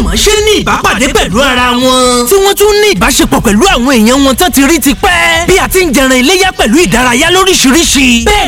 akọ́ṣẹ́mọṣẹ́ ní ìbápàdé pẹ̀lú ara wọn tí wọ́n tún ní ìbáṣepọ̀ pẹ̀lú àwọn èèyàn wọn tán ti rí tipẹ́ bí a ti ń jẹran iléyá pẹ̀lú ìdárayá lóríṣiríṣi bẹ́ẹ̀